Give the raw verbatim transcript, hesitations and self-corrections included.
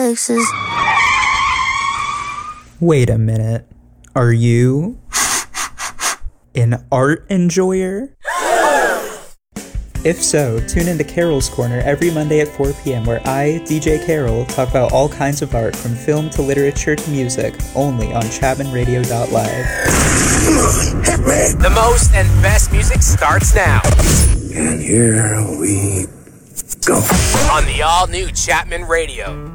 places. Wait a minute. Are you an art enjoyer? If so, tune into Carol's Corner every Monday at four p.m. where I, D J Carol, talk about all kinds of art from film to literature to music, only on Chapman Radio dot live. The most and best music starts now. And here we go. On the all-new Chapman Radio.